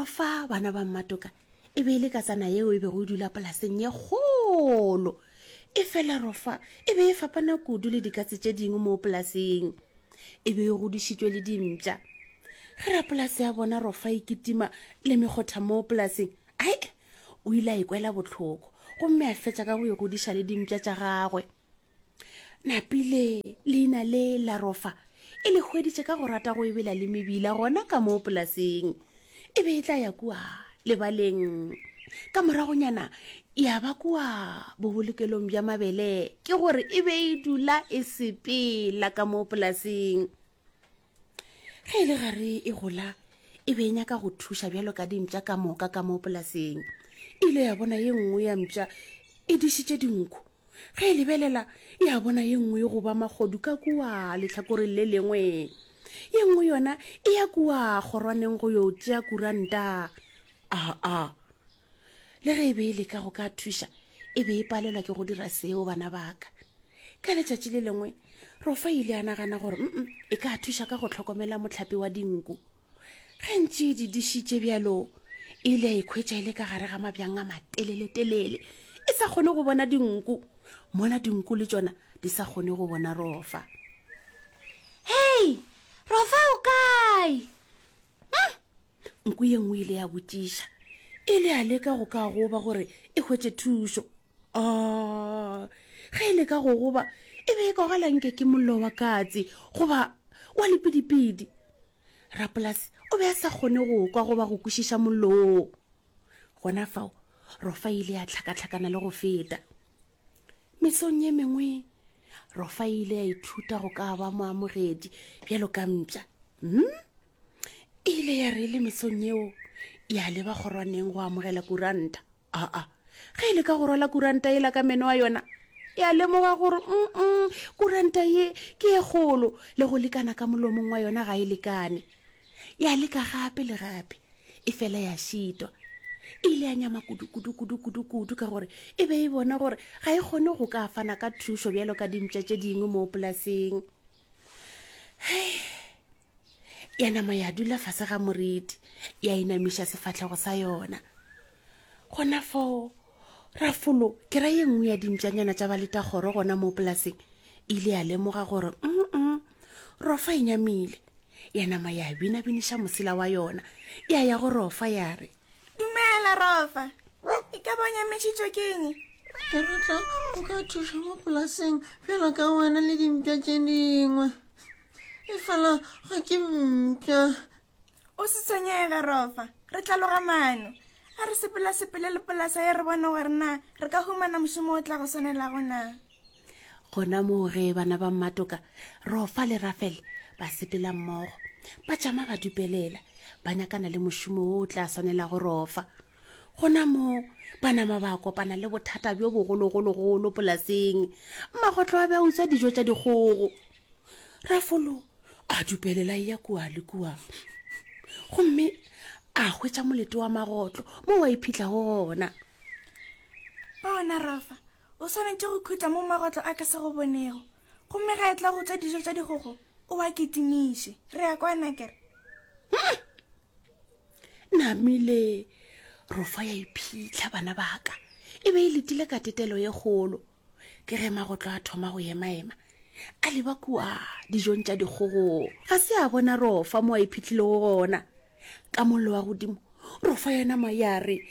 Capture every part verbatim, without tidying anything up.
Rofa bana ba mmatoka e be ile ka tsana yeo e be go dula polaseng ye kgolo e fela Rofa e be e fapana kudu le dikatse tše dingwe mo polaseng e be go dishitšwe le dimtša ge ra polase ya bona Rofa e kitima le megotha mo polaseng ai o ile a ikwela botlhoko gomme a fetša ka go e godiša le dimtša tša gagwe napile leina le la Rofa e le hweditše ka go rata go ebela le mebila gona ka mo polaseng e be e tla ya kua lebaleng ka moragonyana ya ba kua bobolokelong bja mabele ke gore e be e dula e sepela ka mo polaseng ge e le gare e gola e be e nyaka go thuša bjalo ka dimtša ka moka ka mo polaseng ile ya bona ye nngwe ya mpša e dišitše dinku ge e lebelela ya bona ye nngwe go ba magodu ka kua lehlakoreng le lengwe ye nngwe yona e ya kua kgorwaneng go yo tšea kuranta a a le ge e be e le ka go ka thuša e be e palelwa ke go dira seo bana baka ka letšatši le lengwe Rofa ile a nagana gore mm e ka thuša ka go tlhokomela mohlapi wa dinku ge ntše di dišitše bjalo ile a ikhwetša ile ka gare ga mabjang a matelele-telele e sa kgone go bona dinku mola dinku le tšona di sa kgone go bona Rofa. Hei Rofa o kae? Nku ye nngwe ile ya botšiša ile a leka go ka goba gore e hwetše thušo a ge e leka go goba e be e kogalanke ke mollo wa katse goba wa lepidipidi rapolasi o be a sa kgone go kwa goba go kwešiša mollo gona fao Rofa ile a tlhakatlhakana le go feta mesong ye mengwe Rofa ile a ithuta go ka ba moamogedi bjalo ka mpša hm ile ya re le mesong yeo ya leba kgorwaneng go amogela kuranta a a ge ile ka go rola kuranta e la ka meno wa yona ya lemoga gore mm kuranta ye ke e kgolo le go lekana ka molomong wa yona ga e lekane ya leka gape le gape e fela ya šitwa ile ya nyama kudu-kudu-kudu-kudu ka gore e be e bona gore ga e kgone go ka fana ka thušo bjalo ka dimtša tše dingwe mo polaseng ya nama ya dula fase ga moriti ya inamiša sefatlhego sa yona gona fao Rafolo ke ra ye nngwe ya dimtšanyana tša baleta kgoro gona mo polaseng ile ya lemoga gore mm Rofa e nyamile ya nama ya bina-biniša mosela wa yona ya ya go Rofa ya re dumela Rofa e ka ba nyamešitšwe ke eng ke ratla o ka thuša mo polaseng fela ka wena le dimpša tše dingwe e fela ga ke mpša o se tshwenyega Rofa re tlaloga maano a re sepela-sepele le polasa ya re bona gore na re ka humana mošomo o tla go swanela gona gona moo ge bana ba mmatoka Rofa le Rafele ba sepela mmogo ba tšama ba dupelela ba nyakana le mošomo o tla swanela go Rofa gona moo banama ba kopana le bothata bjo bogologologolo polaseng magotlo a be a utswa dijo tša dikgogo Rafolo a dupelela ya kua le kua gomme a hwetša molete wa magotlo mo wa iphitlha go gona bona Rofa o swanetše go khutla mo magotlo a ka se go bonego gomme ga e tla go tsa dijo tša dikgogo o wa kitimiše re ya kwana kere namile Rofa ya iphitlha bana baka e be e letile ka tetelo ye kgolo ke ge magotlo a thoma go ema-ema a leba kua dijong tša dikgogo ga se a bona Rofa mo a iphitlhile go gona ka mollo wa godimo Rofa yana mayare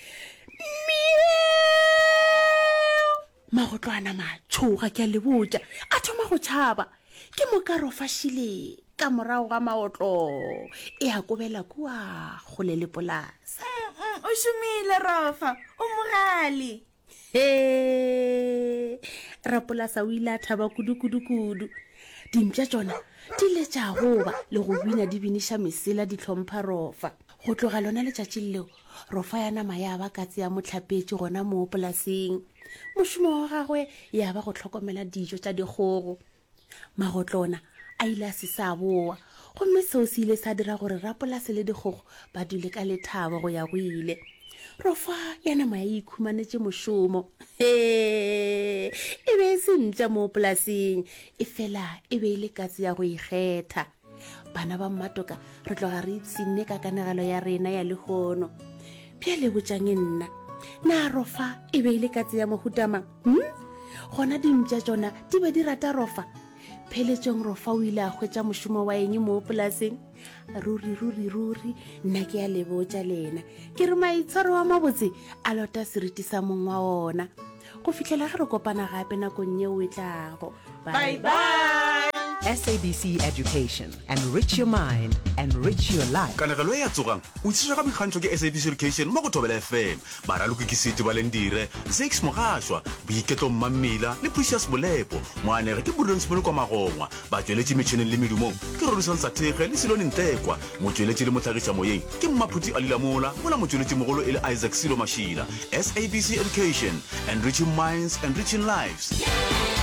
magotlo a nama tshoga ke a lebotša a thoma go tšhaba ke mo ka Rofa šile ka morago ga magotlo e a kobela kua gole le polasa o šomile Rofa o mogale he rapolasa o ile a thaba kudu-kudu-kudu dimpša tšona di letša goba le go bina di biniša mesela di tlhompha Rofa go tloga lona letšatši leo Rofa ya nama ya ba katse ya mohlapetše gona mo polaseng mošomo wa gagwe ya ba go tlhokomela dijo tša dikgogo magotlona a ile a se sa boa gomme seo se ile sa dira gore rapolase le dikgogo ba dule ka lethabo go ya go ile Rofa ya nama ya ikhumanetše mošomo e be e se ntša mo polaseng e fela e be e le katse ya go ikgetha bana ba mmatoka re tloga re itshinne ka kanagelo ya rena ya legono pia le botsang nna na Rofa e be ile katse ya mohutama hm gona dimpja tsona di be di rata Rofa pheletsong Rofa o ile a hwetša mošomo wa eng mo polaseng ruri ruri ruri nna ke ya lebotša lena ke re maitshwaro wa mabotse a lota seriti sa mong wa ona go fihlela ge re kopana gape nakong yeo e tlago bye bye. S A B C Education. Enrich your mind, enrich your life. kanagelo e ya tsogang o tshiša ka boikgantšho ke S A B C Education mo go Thobela F M ba ralokikisiti ba lendire six mogašwa boiketlo mmammila le Precious Bolepo moanege ke Bodong Semolo kwa Magongwa ba tsweletše metšhineng le medumong ke Rorisang Sathege le Silone Ntekwa motsweletši le mohlagiša moyeng ke Mmaphuti Alilamola mola motsweletši mogolo e le Isaac Silo Mashila. S A B C Education, enriching minds, enriching lives.